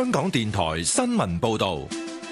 香港電台新聞報道。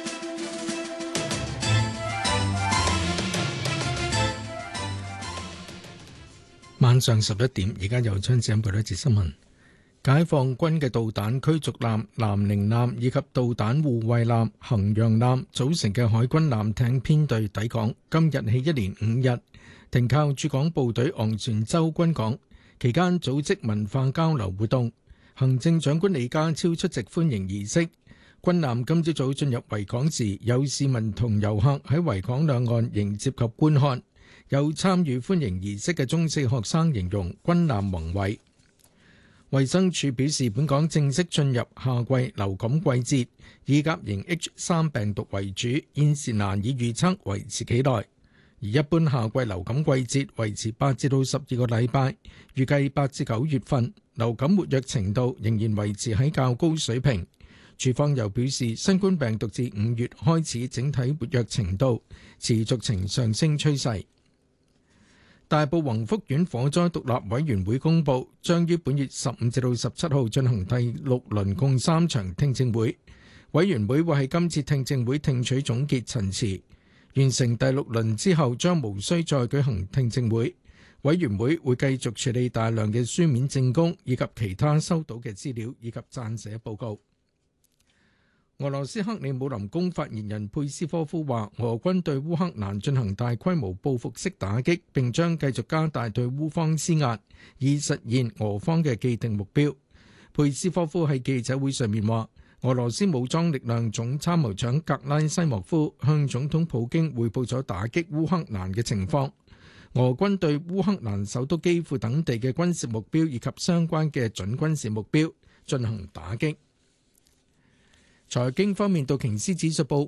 晚上11點，而家由張子欣報道一節新聞。解放軍嘅導彈驅逐艦南寧艦以及導彈護衛艦衡陽艦組成嘅海軍艦艇編隊抵港，今日起一連5日停靠駐港部隊昂船洲軍港，期間組織文化交流活動。行政長官李家超出席歡迎儀式。軍艦今朝早進入維港時，有市民同遊客喺維港兩岸迎接及觀看。有參與歡迎儀式嘅中四學生形容軍艦宏偉。衛生署表示，本港正式進入夏季流感季節，以甲型 H3 病毒為主，現時難以預測維持幾耐。而一般夏季流感季節維持8至到12個禮拜，預計8至9月份流感活躍程度仍然維持喺較高水平。署方又表示，新冠病毒自5月開始整體活躍程度持續呈上升趨勢。大埔宏福苑火災獨立委員會公佈，將於本月15至到17號進行第6輪共3場聽證會。委員會會喺今次聽證會聽取總結陳詞，完成第6輪之後將無需再舉行聽證會。委員會會繼續處理大量嘅書面證供以及其他收到嘅資料以及撰寫報告。俄羅斯克里姆林宮發言人佩斯科夫話，俄軍對烏克蘭進行大規模報復式打擊，並將繼續加大對烏方施壓，以實現俄方嘅既定目標。佩斯科夫喺記者會上面話，俄羅斯武裝力量總參謀長格拉西莫夫向總統普京匯報咗打擊烏克蘭嘅情況。俄軍對烏克蘭首都基輔等地嘅軍事目標以及相關嘅準軍事目標進行打擊。財經方面，道瓊斯指數報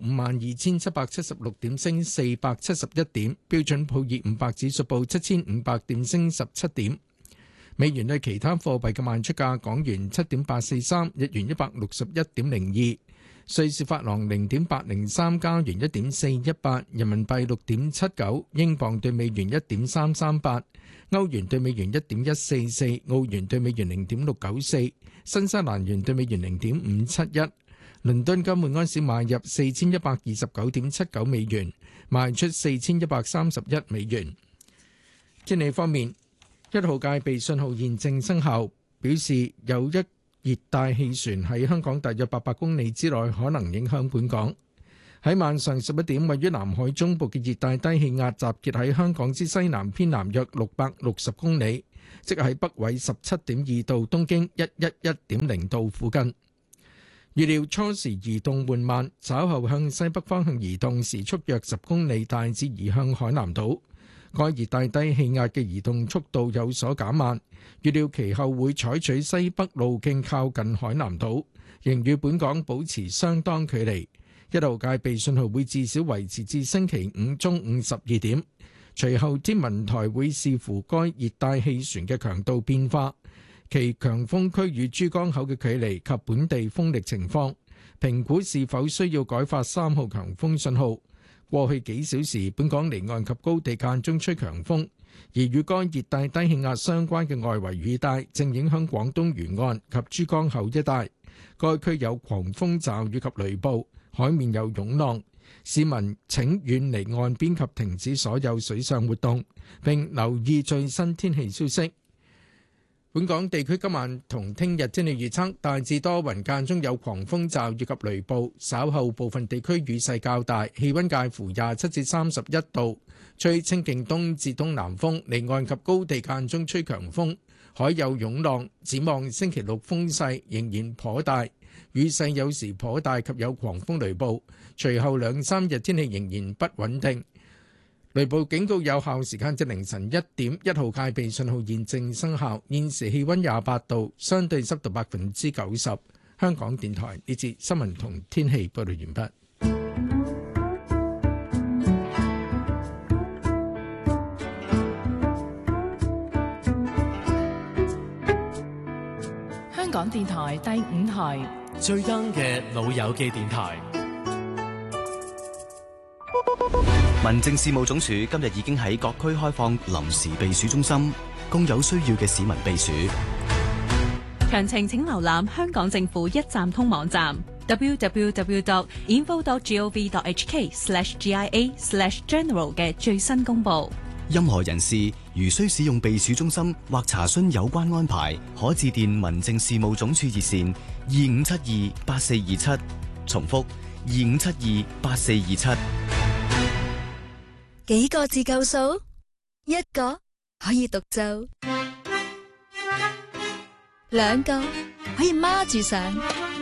52,776點，升471點；標準普爾500指數報7,500點，升17點。美元對其他貨幣嘅賣出價：港元7.843，日元161.02，瑞士法郎0.803，加元1.418，人民幣6.79，英鎊對美元1.338，歐元對美元1.144，澳元對美元0.694，新西蘭元對美元0.571。倫敦金每安士買入4129.79美元，賣出4131美元。天氣方面，1號戒備信號現正生效，表示有一熱帶氣旋喺香港大約800公里之內可能影響本港。喺晚上11點，位於南海中部嘅熱帶低氣壓集結喺香港之西南偏南約660公里，即係北緯17.2度、東經111.0度附近。預料初時移動緩慢，稍後向西北方向移動，時速約10公里，大致移向海南島。該熱帶低氣壓嘅移動速度有所減慢，預料其後會採取西北路徑靠近海南島，仍與本港保持相當距離。1號戒備信號會至少維持至星期五中午12點，隨後天文台會視乎該熱帶氣旋嘅強度變化，其強風區與珠江口嘅距離及本地風力情況，評估是否需要改發3號強風信號。過去幾小時，本港離岸及高地間中吹強風，而與該熱帶低氣壓相關嘅外圍雨帶正影響廣東沿岸及珠江口一帶，該區有狂風驟雨及雷暴，海面有湧浪，市民請遠離岸邊及停止所有水上活動，並留意最新天氣消息。本港地區今晚同聽日天氣預測，大致多雲，間中有狂風驟雨及雷暴，稍後部分地區雨勢較大，氣溫介乎27至31度，吹清勁東至東南風，離岸及高地間中吹強風，海有湧浪。展望星期六風勢仍然頗大，雨勢有時頗大及有狂風雷暴，隨後2-3日天氣仍然不穩定。雷暴警告有效時間至凌晨1點，1號戒備信號現正生效。現時氣溫28度，相對濕度90%。香港電台呢節新聞同天氣報道完畢。 香港電台第5台最 young 嘅老友記電台。民政事務總署今日已經喺各區開放臨時避暑中心，供有需要嘅市民避暑。 詳情請瀏覽香港政府一站通網站 www.info.gov.hk/GIA/general 嘅最新公佈。 任何人士如需使用避暑中心或查詢有關安排，可致電民政事務總署熱線25728427，重複25728427。 幾個字夠數？一個可以獨奏，兩個可以孖住上。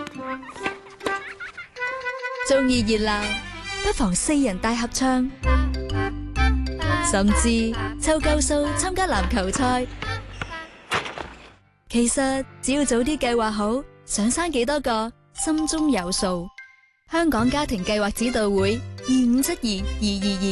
鍾意熱鬧，不妨4人大合唱，甚至湊夠數參加籃球賽。其實只要早啲計劃好，想生幾多個，心中有數。香港家庭計劃指導會25722222